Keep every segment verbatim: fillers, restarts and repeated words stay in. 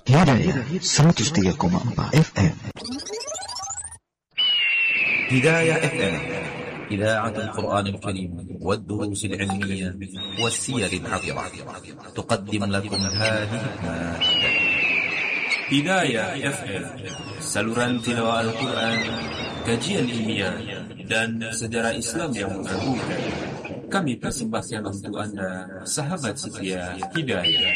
Hidayah seratus tiga koma empat F M. هداية إف إم إذاعة القرآن الكريم والدروس العلمية والسير العطرة تقدم لكم هذه المادة. Hidayah F M, saluran tilawah Al-Quran, kajian ilmiah, dan sejarah Islam yang mengagumkan. Kami persembahkan untuk Anda, sahabat setia Hidayah.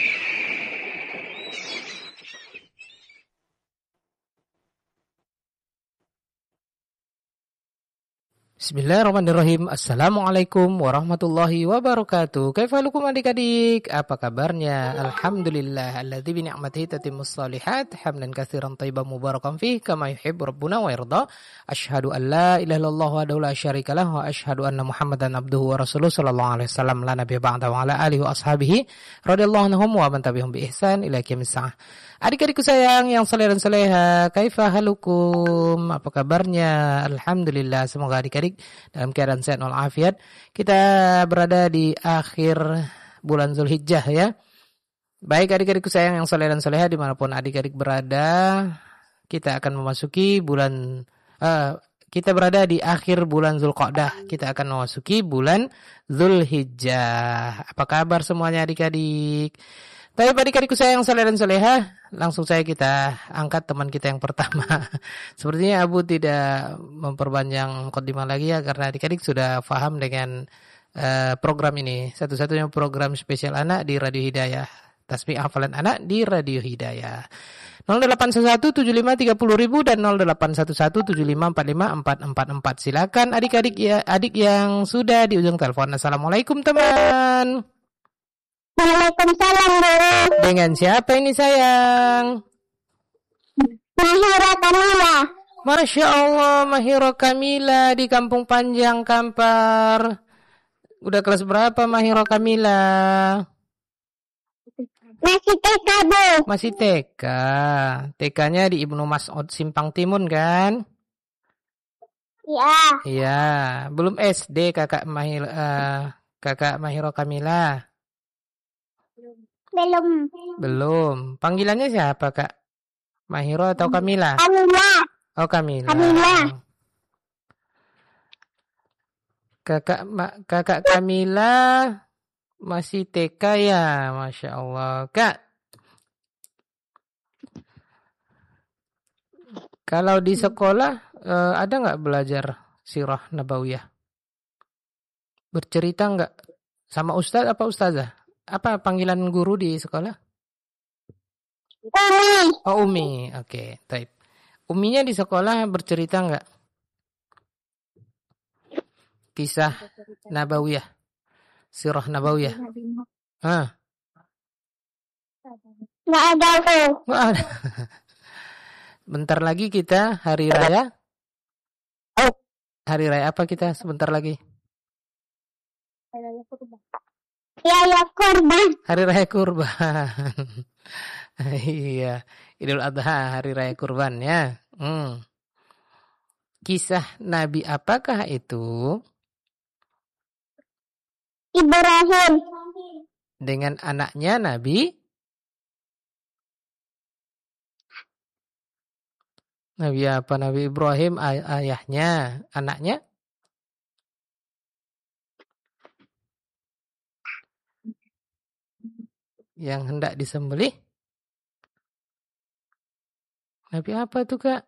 Bismillahirrahmanirrahim. Assalamualaikum warahmatullahi wabarakatuh. Kaifalukum adik-adik? Apa kabarnya? Alhamdulillah alladzi bi ni'matihi tatimmus shalihat. Hamdan katsiran thayyiban mubarakan fih kama yuhibbu rabbuna wa yarda. Asyhadu an la ilaha illallah wahdahu la syarika lahu wa asyhadu anna Muhammadan abduhu wa rasuluhu sallallahu alaihi wasallam la nabiyya ba'da wa ala alihi wa ashabihi radhiyallahu anhum wa man tabi'ahum bi ihsan ila yaumil saah. Adik-adikku sayang yang saleh dan saleha, kaifa halukum? Apa kabarnya? Alhamdulillah, semoga adik-adik dalam keadaan sehat walafiat. Kita berada di akhir bulan Zulhijjah ya. Baik adik-adikku sayang yang saleh dan saleha dimanapun adik-adik berada, kita akan memasuki bulan uh, kita berada di akhir bulan Zulqa'dah. Kita akan memasuki bulan Zulhijjah. Apa kabar semuanya adik-adik? Tapi adik-adikku sayang saleh dan saleha, langsung saja kita angkat teman kita yang pertama. Sepertinya Abu tidak memperpanjang mukadimah lagi ya, karena adik-adik sudah paham dengan uh, program ini. Satu-satunya program spesial anak di Radio Hidayah. Tasbih hafalan anak di Radio Hidayah. nol delapan satu tujuh lima tiga nol nol nol dan nol delapan satu satu tujuh lima empat lima empat empat empat. Silakan adik-adik ya, adik yang sudah di ujung telepon. Assalamualaikum teman. Waalaikumsalam, Bu. Dengan siapa ini sayang? Mahira Kamila. Masya Allah, Mahira Kamila di Kampung Panjang, Kampar. Udah kelas berapa Mahira Kamila? Masih T K, Bu. Masih T K. T K-nya di Ibnu Mas'ud Simpang Timun kan? Iya. Iya, belum S D kakak Mahira, uh, kakak Mahira Kamila. Belum. Belum. Panggilannya siapa, Kak? Mahiro atau Kamila? Kamila. Oh, Kamila. Kamila. Kakak ma, Kakak Kamila masih T K ya, Masya Allah. Kak, kalau di sekolah eh, ada nggak belajar sirah nabawiyah? Bercerita nggak sama ustaz apa ustazah? Apa panggilan guru di sekolah? Umi. Oh, Umi. Oke, okay, baik. Uminya di sekolah bercerita enggak? Kisah Nabawiyah. Sirah Nabawiyah. Hah? Nggak ada, Bu. Nggak ada. Bentar lagi kita hari raya. Hari raya apa kita sebentar lagi? Ya, ya, kurban. Hari raya kurban. Iya, Idul Adha, hari raya kurban ya. Hmm. Kisah Nabi apakah itu? Ibrahim. Dengan anaknya Nabi? Nabi apa? Nabi Ibrahim, ay- ayahnya, anaknya? Yang hendak disembelih? Nabi apa tuh, Kak?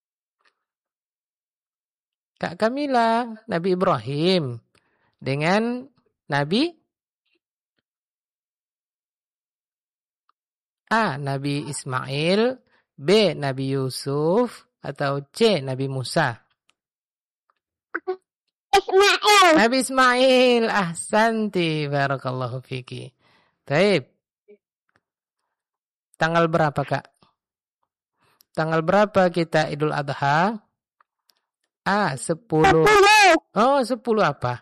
Kak Kamila, Nabi Ibrahim dengan Nabi A. Nabi Ismail, B. Nabi Yusuf, atau C. Nabi Musa? Ismail. Nabi Ismail, ahsanti, barakallahu fiki. Taib. Tanggal berapa, Kak? Tanggal berapa kita Idul Adha? A. sepuluh. Oh, sepuluh apa?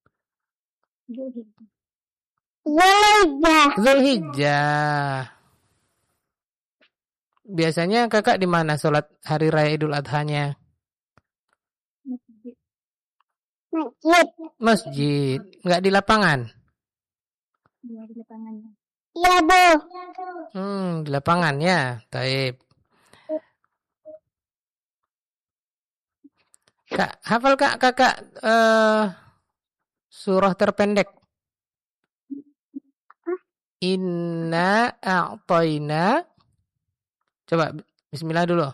Zulhijjah. Zulhijjah. Biasanya kakak di mana sholat hari raya Idul Adha-nya? Masjid. Masjid. Nggak di lapangan? Iya, Bu. Hmm, di lapangan ya. Taib. Kak, hafal Kak Kakak eh, surah terpendek. Inna a'tayna. Coba bismillah dulu.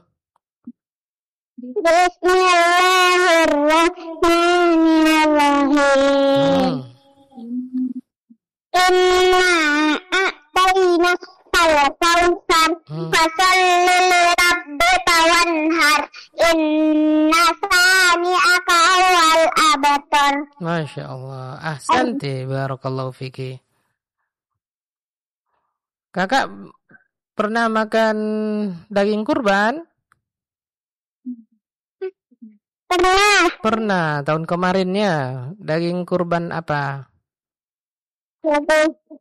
Bismillahirrahmanirrahim. Hmm. Inna a'tayna al-kautsar Hmm. fasalli lirabbika wanhar inna sani'aka huwal abtar. Masya Allah. Ahsanti. Barakallahu fiki. Kakak pernah makan daging kurban? Pernah Pernah. Tahun kemarinnya. Daging kurban apa? ibu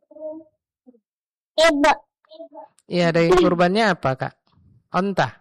ibu Iya, daging kurbannya apa Kak? Onta.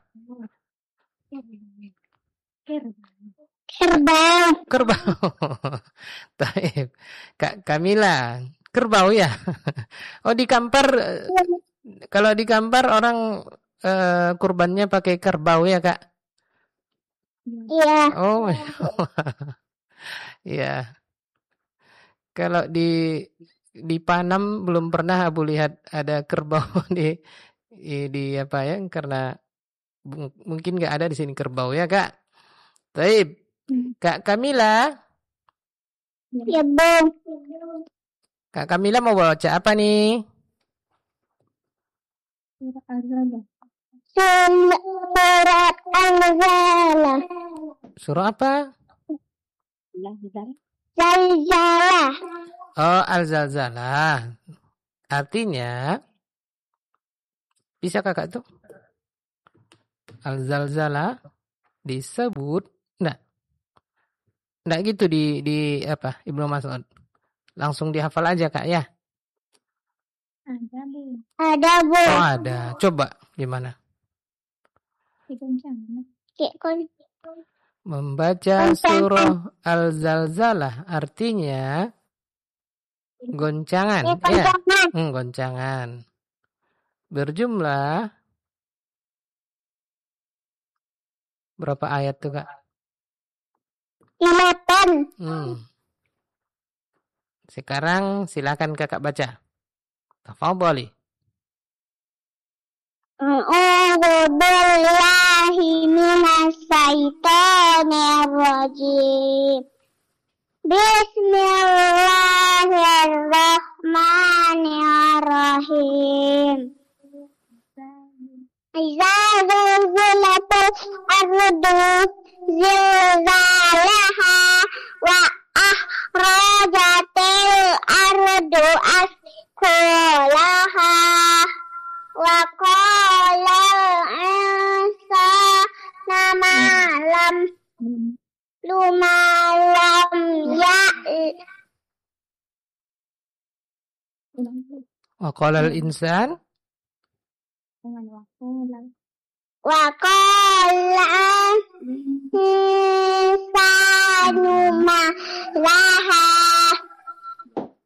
kerbau Kerbau. Taib. Kak Kamila. Kerbau ya? Oh, di Kampar. eh, Kalau di Kampar orang eh, kurbannya pakai kerbau ya Kak? iya Oh, Masya Allah. Iya. Kalau di di Panam belum pernah Abu lihat ada kerbau di di, di apa ya? Karena mung- mungkin nggak ada di sini kerbau ya Kak. Taib. Kak Kamila, ibu Kak Kamila mau baca apa nih? surat al-zalah Surah apa? zalzalah Oh, Al-Zalzalah. Artinya, bisa kakak tuh? Al-Zalzalah disebut, enggak, enggak gitu di di apa Ibnu Mas'ud. Langsung dihafal aja kak ya. ada bu Oh ada, coba gimana? Kayak kon- Membaca surah Al-Zalzalah artinya goncangan, kayak ya. kondangan. Hmm, goncangan. Berjumlah berapa ayat tuh kak? Delapan. Hmm. Sekarang silakan kakak baca. Tafadhali. A'udzu billahi minas syaitonir rajim. Bismillahirrahmanirrahim. Iza zulzilatil ardu zilzalaha wa akhrajatil ardu asqalaha wa qala al-insanu ma lam lumalam ya Wa qala al-insan wa qala al-insanu ma laha